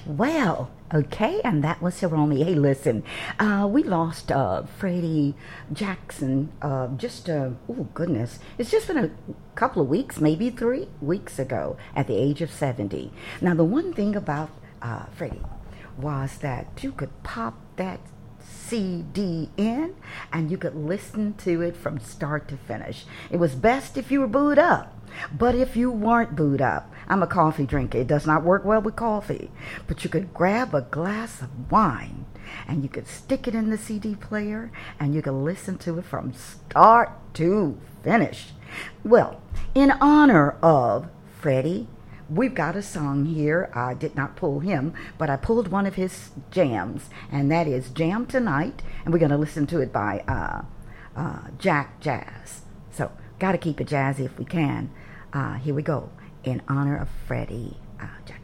Well, okay, and that was Hiromi. Hey, listen, we lost Freddie Jackson oh goodness, it's just been a couple of weeks, maybe 3 weeks ago, at the age of 70. Now, the one thing about Freddie was that you could pop that CD in and you could listen to it from start to finish. It was best if you were booed up. But if you weren't booed up, I'm a coffee drinker. It does not work well with coffee. But you could grab a glass of wine and you could stick it in the CD player and you could listen to it from start to finish. Well, in honor of Freddie, we've got a song here. I did not pull him, but I pulled one of his jams, and that is Jam Tonight, and we're going to listen to it by Jack Jazz. So, got to keep it jazzy if we can. Here we go, in honor of Freddie Jackson.